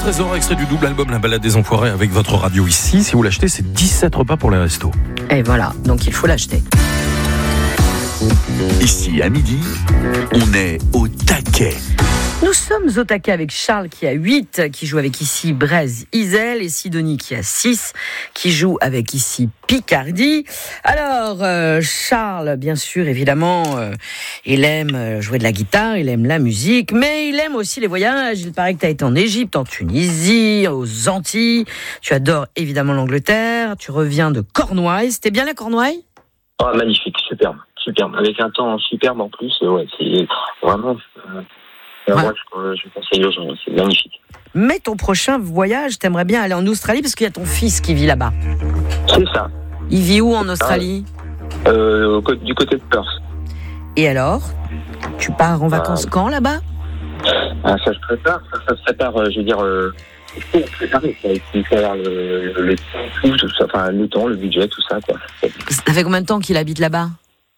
Trésor, extrait du double album La Balade des Enfoirés avec votre radio ici. Si vous l'achetez, c'est 17 repas pour les restos. Et voilà, donc il faut l'acheter. Ici, à midi, on est au taquet. Nous sommes au taquet avec Charles qui a 8, qui joue avec ici Brésil-Isel, et Sidonie qui a 6, qui joue avec ici Picardie. Alors, Charles, bien sûr, évidemment, il aime jouer de la guitare, il aime la musique, mais il aime aussi les voyages. Il paraît que tu as été en Égypte, en Tunisie, aux Antilles. Tu adores évidemment l'Angleterre. Tu reviens de Cornouailles. C'était bien la Cornouailles ? Ah, magnifique, superbe. Avec un temps superbe en plus. Ouais, c'est vraiment... Moi, je conseille aux gens, c'est magnifique. Mais ton prochain voyage, t'aimerais bien aller en Australie parce qu'il y a ton fils qui vit là-bas. C'est ça. Il vit où en Australie ? Du côté de Perth. Et alors ? Tu pars en vacances quand là-bas ? Ça se prépare, je veux dire... Il faut préparer, il faut avoir le temps, tout ça, enfin le temps, le budget, tout ça, quoi. Ça fait combien de temps qu'il habite là-bas ?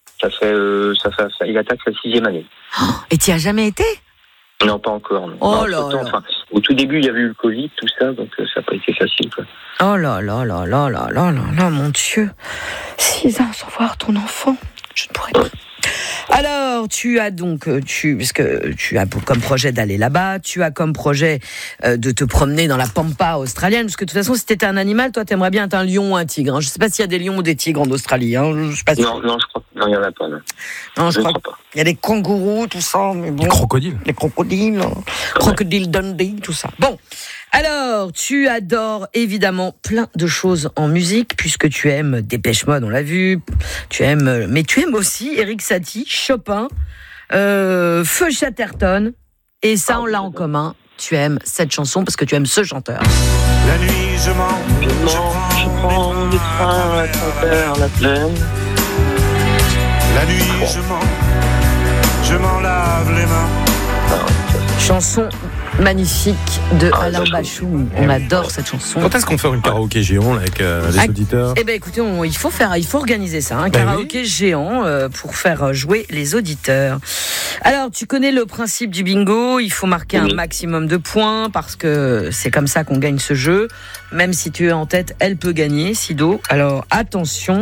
Il attaque sa 6e année. Oh, et t'y as jamais été ? Non, pas encore. Non. Oh là là. Enfin, au tout début, il y avait eu le Covid, tout ça, donc ça n'a pas été facile, quoi. Oh là là là là là là là là, mon Dieu. 6 ans sans voir ton enfant, je ne pourrais pas. Alors, tu as donc, parce que tu as comme projet d'aller là-bas, tu as comme projet de te promener dans la pampa australienne, parce que de toute façon, si tu étais un animal, toi, tu aimerais bien être un lion ou un tigre. Hein. Je ne sais pas s'il y a des lions ou des tigres en Australie. Hein. Je sais pas si... Non, je crois qu'il n'y en a pas. Non, je crois pas. Il y a des kangourous, tout ça. Mais bon. Les crocodiles. Les crocodiles. Crocodile Dundee, tout ça. Bon. Alors, tu adores évidemment plein de choses en musique, puisque tu aimes Dépêche Mode, on l'a vu. Mais tu aimes aussi Erik Satie, Chopin, Feu Chatterton. Et ça, on l'a en commun. Tu aimes cette chanson parce que tu aimes ce chanteur. La nuit, je prends le train à travers la plaine. La nuit, je m'en lave les mains. Chanson magnifique de Alain Bachung. On adore cette chanson. Quand est-ce qu'on fait une karaoké géant là, avec les auditeurs ? Eh bien, écoutez, il faut organiser ça, un karaoké géant pour faire jouer les auditeurs. Alors, tu connais le principe du bingo. Il faut marquer un maximum de points parce que c'est comme ça qu'on gagne ce jeu. Même si tu es en tête, elle peut gagner, Sido. Alors, attention.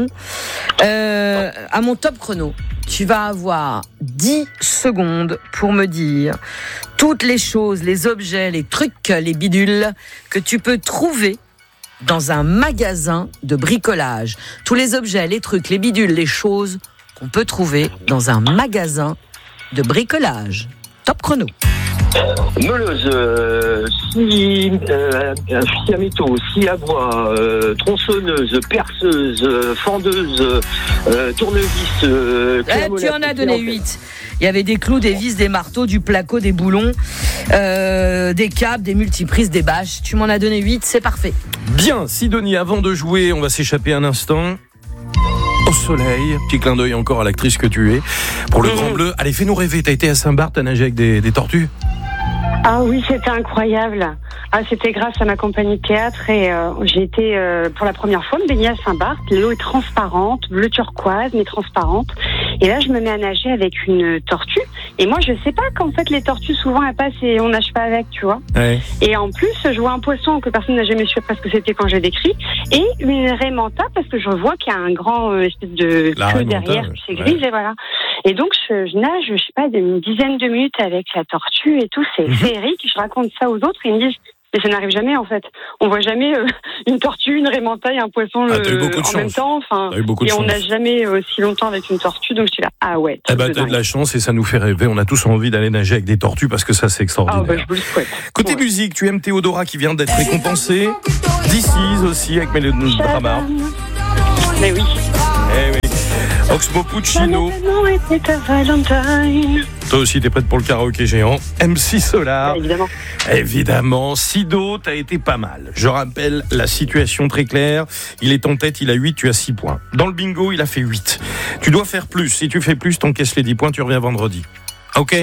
À mon top chrono, tu vas avoir 10 secondes pour me dire toutes les choses, les objets, les trucs, les bidules que tu peux trouver dans un magasin de bricolage. Tous les objets, les trucs, les bidules, les choses qu'on peut trouver dans un magasin de bricolage. Top chrono. Meuleuse, scie à métaux, scie à bois, tronçonneuse, perceuse, fendeuse, tournevis. Tu en as donné 8. Il y avait des clous, des vis, des marteaux, du placo, des boulons, des câbles, des multiprises, des bâches. Tu m'en as donné 8, c'est parfait. Bien, Sidonie, avant de jouer, on va s'échapper un instant. Au soleil, petit clin d'œil encore à l'actrice que tu es. Pour le Grand Bleu, allez, fais-nous rêver. T'as été à Saint-Barth, t'as nagé avec des tortues ? Ah oui, c'était incroyable. C'était grâce à ma compagnie de théâtre et j'ai été pour la première fois me baigner à Saint-Barth. L'eau est transparente, bleu turquoise mais transparente. Et là, je me mets à nager avec une tortue. Et moi, je sais pas qu'en fait les tortues souvent elles passent et on nage pas avec, tu vois. Ouais. Et en plus, je vois un poisson que personne n'a jamais su parce que c'était quand j'ai décrit et une raie manta parce que je vois qu'il y a un grand espèce de queue derrière qui s'égrise et voilà. Et donc je nage, je sais pas, une dizaine de minutes avec la tortue et tout, c'est féerique. Je raconte ça aux autres et ils me disent mais ça n'arrive jamais en fait. On voit jamais une tortue, une raie manta et un poisson en même temps. Enfin, et on nage jamais aussi longtemps avec une tortue. Donc je suis là, ah ouais. T'as de la chance et ça nous fait rêver. On a tous envie d'aller nager avec des tortues parce que ça c'est extraordinaire. Je vous le souhaite. Côté musique, tu aimes Théodora qui vient d'être récompensée. This Is aussi avec Mélodrama. Mais oui. Eh oui. Oxmo Puccino. Toi aussi, t'es prête pour le karaoké géant. MC Solar. Évidemment. Sido, t'as été pas mal. Je rappelle la situation très claire. Il est en tête, il a 8, tu as 6 points. Dans le bingo, il a fait 8. Tu dois faire plus. Si tu fais plus, t'encaisses les 10 points, tu reviens vendredi. Ok.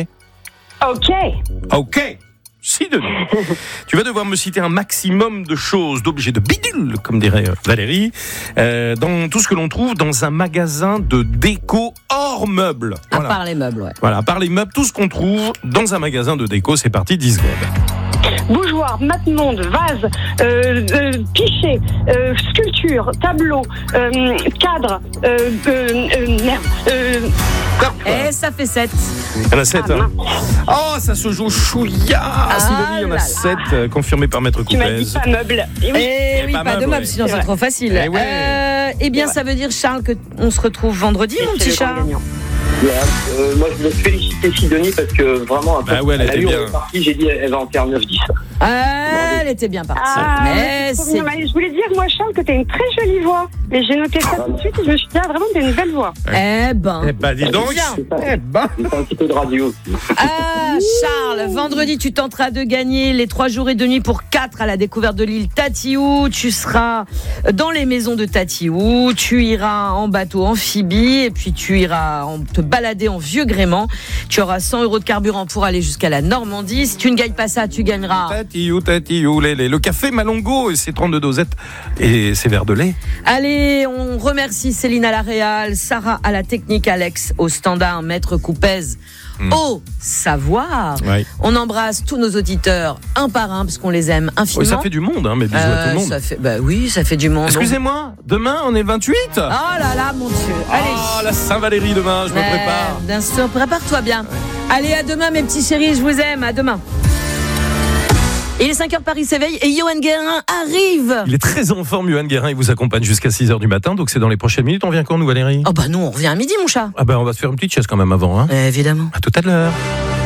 Sidonie, tu vas devoir me citer un maximum de choses, d'objets, de bidules, comme dirait Valérie, dans tout ce que l'on trouve dans un magasin de déco hors meubles. À part les meubles, ouais. Voilà, à part les meubles, tout ce qu'on trouve dans un magasin de déco, c'est parti, 10 secondes. bougeoir, matemonde, vase, pichet, sculpture, tableau, cadre, et ça fait 7. Il y en a 7. Oh, ça se joue chouïa. Sidonie, il y en a 7, confirmé par Maître Coupez. Tu m'as dit pas meuble. Oui, pas de meuble, sinon c'est trop facile. Eh bien, ça veut dire, Charles, qu'on se retrouve vendredi, mon petit Charles. Moi, je veux féliciter Sidonie parce que vraiment, elle était bien. J'ai dit, elle va en faire 9-10. Elle était bien partie. Je voulais dire, moi, Charles, que tu as une très jolie voix. Et j'ai noté ça tout de suite et je me suis dit, vraiment, tu as une belle voix. Dis donc. C'est un petit peu de radio aussi. Charles, vendredi, tu tenteras de gagner les 3 jours et 2 nuits pour 4 à la découverte de l'île Tatiou. Tu seras dans les maisons de Tatiou. Tu iras en bateau amphibie et puis tu iras te balader en vieux gréement. Tu auras 100 € de carburant pour aller jusqu'à la Normandie. Si tu ne gagnes pas ça, tu gagneras Tatiou, le café Malongo et ses 32 dosettes et ses verres de lait. Allez, on remercie Céline à la réal, Sarah à la technique, Alex au standard, Maître Coupez au savoir. Ouais. On embrasse tous nos auditeurs un par un parce qu'on les aime infiniment. Oui, ça fait du monde, mais bisous à tout le monde. Ça fait du monde. Excusez-moi, demain on est 28. Oh là là, mon Dieu. Allez. La Saint-Valéry demain, je me prépare. Bien sûr, prépare-toi bien. Ouais. Allez, à demain mes petits chéris, je vous aime, à demain. Il est 5h, Paris s'éveille et Johan Guérin arrive. Il est très en forme, Johan Guérin. Il vous accompagne jusqu'à 6h du matin. Donc c'est dans les prochaines minutes. On vient quand, nous, Valérie ? Nous, on revient à midi, mon chat. On va se faire une petite chaise quand même avant. Évidemment. À tout à l'heure.